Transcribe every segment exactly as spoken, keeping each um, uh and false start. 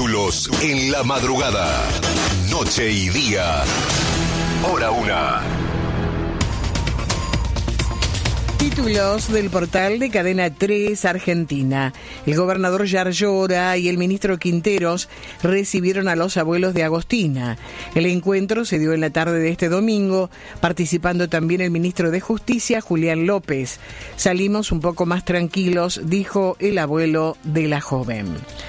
Títulos en la madrugada. Noche y día. Hora una. Títulos del portal de Cadena tres Argentina. El gobernador Yarlora y el ministro Quinteros recibieron a los abuelos de Agostina. El encuentro se dio en la tarde de este domingo, participando también el ministro de Justicia, Julián López. Salimos un poco más tranquilos, dijo el abuelo de la joven.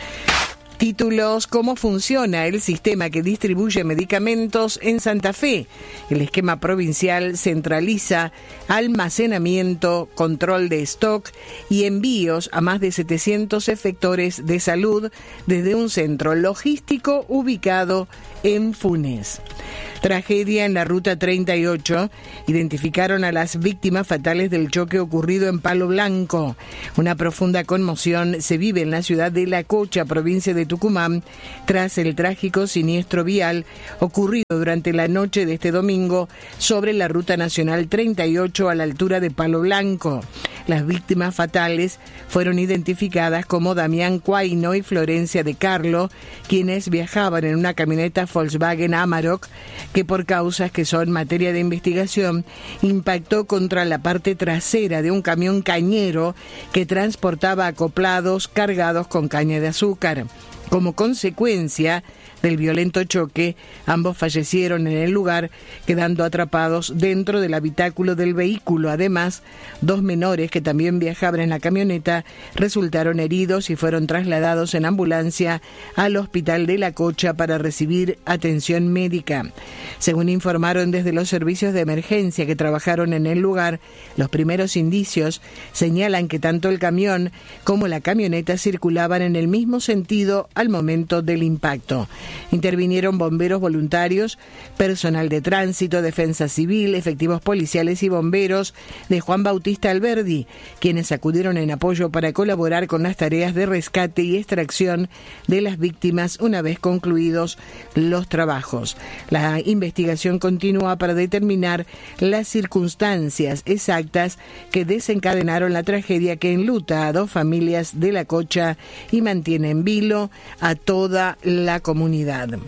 Títulos: ¿cómo funciona el sistema que distribuye medicamentos en Santa Fe? El esquema provincial centraliza almacenamiento, control de stock y envíos a más de setecientos efectores de salud desde un centro logístico ubicado en Funes. Tragedia en la ruta treinta y ocho. Identificaron a las víctimas fatales del choque ocurrido en Palo Blanco. Una profunda conmoción se vive en la ciudad de La Cocha, provincia de Tucumán, tras el trágico siniestro vial ocurrido durante la noche de este domingo sobre la ruta nacional treinta y ocho a la altura de Palo Blanco. Las víctimas fatales fueron identificadas como Damián Cuaino y Florencia de Carlo, quienes viajaban en una camioneta Volkswagen Amarok que, por causas que son materia de investigación, impactó contra la parte trasera de un camión cañero que transportaba acoplados cargados con caña de azúcar. Como consecuencia del violento choque, ambos fallecieron en el lugar, quedando atrapados dentro del habitáculo del vehículo. Además, dos menores que también viajaban en la camioneta resultaron heridos y fueron trasladados en ambulancia al hospital de La Cocha para recibir atención médica. Según informaron desde los servicios de emergencia que trabajaron en el lugar, los primeros indicios señalan que tanto el camión como la camioneta circulaban en el mismo sentido al momento del impacto. Intervinieron bomberos voluntarios, personal de tránsito, defensa civil, efectivos policiales y bomberos de Juan Bautista Alberdi, quienes acudieron en apoyo para colaborar con las tareas de rescate y extracción de las víctimas una vez concluidos los trabajos. La investigación continúa para determinar las circunstancias exactas que desencadenaron la tragedia que enluta a dos familias de La Cocha y mantiene en vilo a toda la comunidad.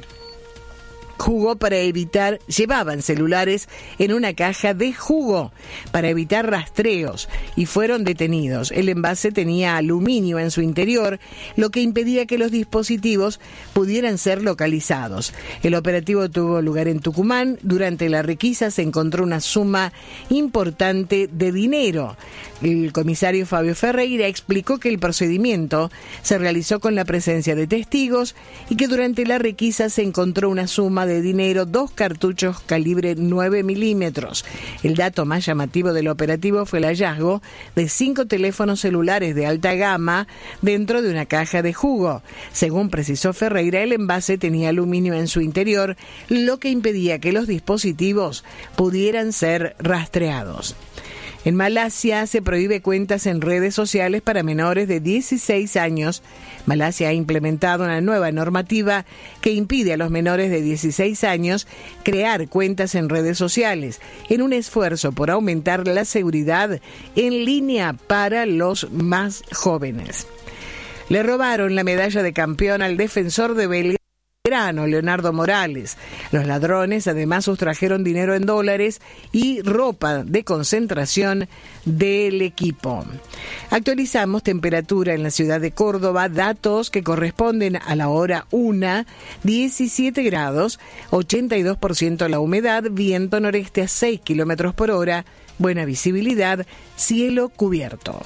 Jugo para evitar, llevaban celulares en una caja de jugo para evitar rastreos y fueron detenidos. El envase tenía aluminio en su interior, lo que impedía que los dispositivos pudieran ser localizados. El operativo tuvo lugar en Tucumán. Durante la requisa se encontró una suma importante de dinero. El comisario Fabio Ferreira explicó que el procedimiento se realizó con la presencia de testigos y que durante la requisa se encontró una suma de dinero, dos cartuchos calibre nueve milímetros. El dato más llamativo del operativo fue el hallazgo de cinco teléfonos celulares de alta gama dentro de una caja de jugo. Según precisó Ferreira, el envase tenía aluminio en su interior, lo que impedía que los dispositivos pudieran ser rastreados. En Malasia se prohíbe cuentas en redes sociales para menores de dieciséis años. Malasia ha implementado una nueva normativa que impide a los menores de dieciséis años crear cuentas en redes sociales, en un esfuerzo por aumentar la seguridad en línea para los más jóvenes. Le robaron la medalla de campeón al defensor de Belgrano, Leonardo Morales. Los ladrones además sustrajeron dinero en dólares y ropa de concentración del equipo. Actualizamos temperatura en la ciudad de Córdoba, datos que corresponden a la hora una, diecisiete grados, ochenta y dos por ciento la humedad, viento noreste a seis kilómetros por hora, buena visibilidad, cielo cubierto.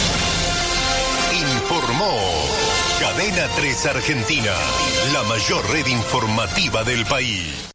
Informó Cadena tres Argentina, la mayor red informativa del país.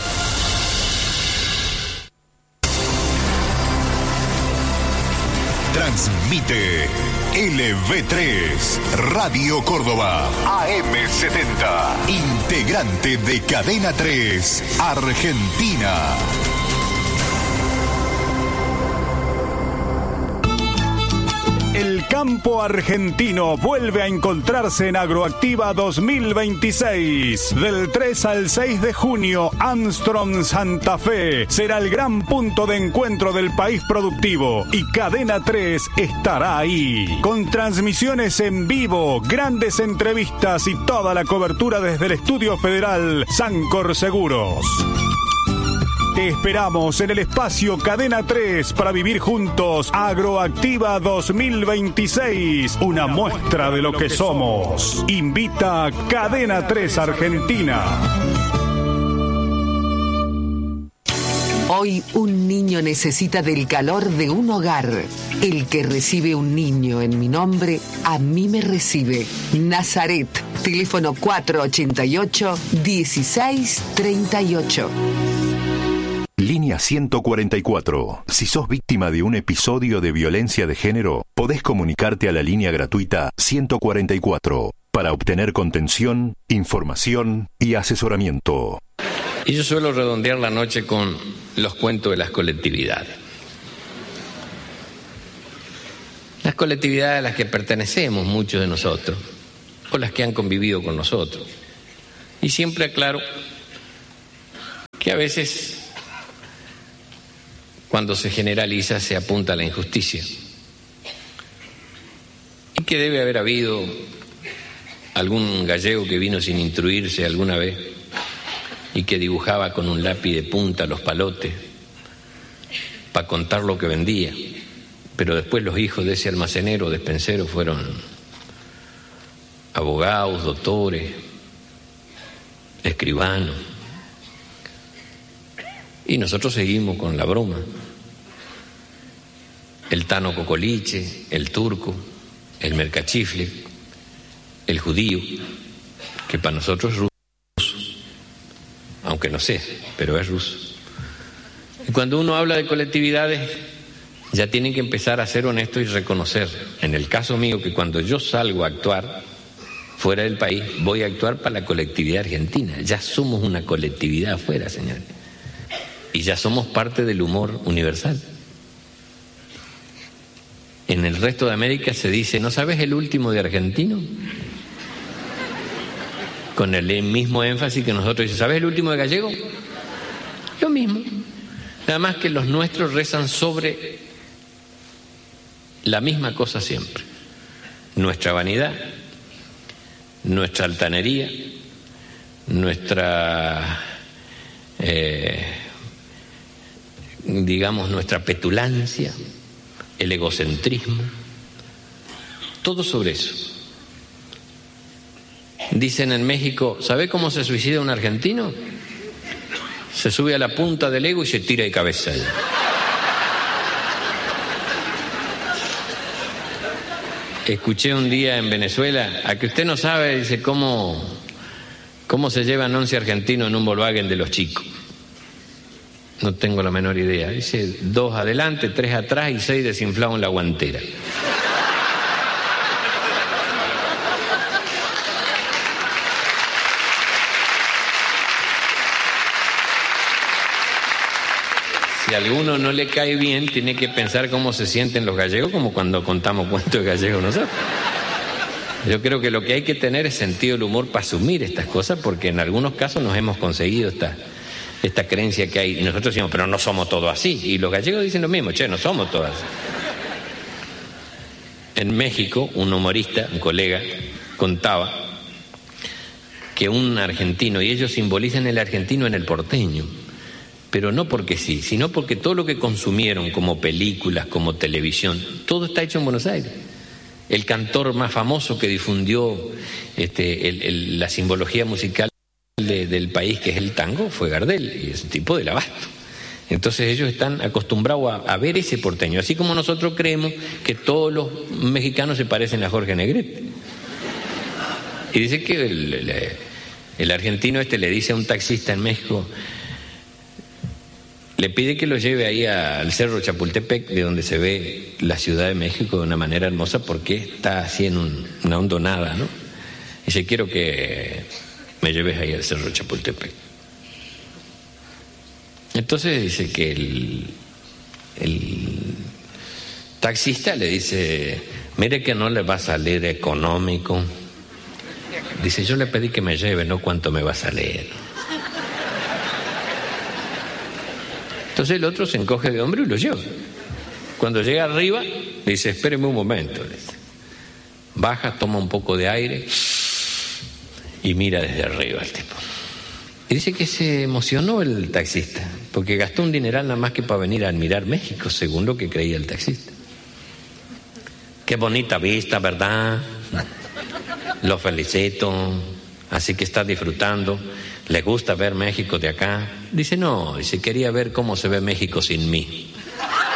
Transmite L V tres, Radio Córdoba, A M setenta, integrante de Cadena tres Argentina. El campo argentino vuelve a encontrarse en Agroactiva dos mil veintiséis. Del tres al seis de junio, Armstrong Santa Fe será el gran punto de encuentro del país productivo y Cadena tres estará ahí. Con transmisiones en vivo, grandes entrevistas y toda la cobertura desde el Estudio Federal Sancor Seguros. Te esperamos en el espacio Cadena tres para vivir juntos Agroactiva dos mil veintiséis, una muestra de lo que somos. Invita Cadena tres Argentina. Hoy un niño necesita del calor de un hogar. El que recibe un niño en mi nombre, a mí me recibe. Nazaret, teléfono cuatro ochenta y ocho, dieciséis treinta y ocho. Línea ciento cuarenta y cuatro. Si sos víctima de un episodio de violencia de género, podés comunicarte a la línea gratuita ciento cuarenta y cuatro para obtener contención, información y asesoramiento. Y yo suelo redondear la noche con los cuentos de las colectividades. Las colectividades a las que pertenecemos muchos de nosotros, o las que han convivido con nosotros. Y siempre aclaro que a veces, cuando se generaliza, se apunta a la injusticia. Y que debe haber habido algún gallego que vino sin instruirse alguna vez y que dibujaba con un lápiz de punta los palotes para contar lo que vendía. Pero después los hijos de ese almacenero o despensero fueron abogados, doctores, escribanos. Y nosotros seguimos con la broma. El Tano Cocoliche, el turco, el mercachifle, el judío, que para nosotros es ruso, aunque no sé, pero es ruso. Y cuando uno habla de colectividades, ya tienen que empezar a ser honestos y reconocer, en el caso mío, que cuando yo salgo a actuar fuera del país, voy a actuar para la colectividad argentina. Ya somos una colectividad afuera, señores. Y ya somos parte del humor universal. En el resto de América se dice, ¿no sabes el último de argentino? Con el mismo énfasis que nosotros decimos, ¿sabes el último de gallego? Lo mismo. Nada más que los nuestros rezan sobre la misma cosa siempre. Nuestra vanidad, nuestra altanería, nuestra... Eh, digamos, nuestra petulancia, el egocentrismo, todo sobre eso. Dicen en México, ¿sabe cómo se suicida un argentino? Se sube a la punta del ego y se tira de cabeza. Escuché un día en Venezuela, a que usted no sabe, dice, cómo, cómo se llevan once argentinos en un Volkswagen de los chicos. No tengo la menor idea. Dice, dos adelante, tres atrás y seis desinflados en la guantera. Si a alguno no le cae bien, tiene que pensar cómo se sienten los gallegos, como cuando contamos cuentos de gallegos nosotros. Yo creo que lo que hay que tener es sentido del humor para asumir estas cosas, porque en algunos casos nos hemos conseguido esta... esta creencia que hay, y nosotros decimos, pero no somos todos así, y los gallegos dicen lo mismo, che, no somos todos así. En México, un humorista, un colega, contaba que un argentino, y ellos simbolizan el argentino en el porteño, pero no porque sí, sino porque todo lo que consumieron como películas, como televisión, todo está hecho en Buenos Aires. El cantor más famoso que difundió este, el, el, la simbología musical De, del país, que es el tango, fue Gardel, y es un tipo del abasto. Entonces ellos están acostumbrados a, a ver ese porteño, así como nosotros creemos que todos los mexicanos se parecen a Jorge Negrete. Y dice que el, el, el argentino este le dice a un taxista en México, le pide que lo lleve ahí a, al Cerro Chapultepec, de donde se ve la Ciudad de México de una manera hermosa, porque está así en un, una hondonada, ¿no? Y dice, quiero que me lleves ahí al Cerro Chapultepec. Entonces dice que el, el taxista le dice, mire que no le va a salir económico. Dice, yo le pedí que me lleve, no cuánto me va a salir. Entonces el otro se encoge de hombro y lo lleva. Cuando llega arriba, dice, espéreme un momento. Baja, toma un poco de aire y mira desde arriba al tipo. Y dice que se emocionó el taxista, porque gastó un dineral nada más que para venir a admirar México, según lo que creía el taxista. Qué bonita vista, ¿verdad? Lo felicito, así que está disfrutando. ¿Le gusta ver México de acá? Dice, no, dice, quería ver cómo se ve México sin mí.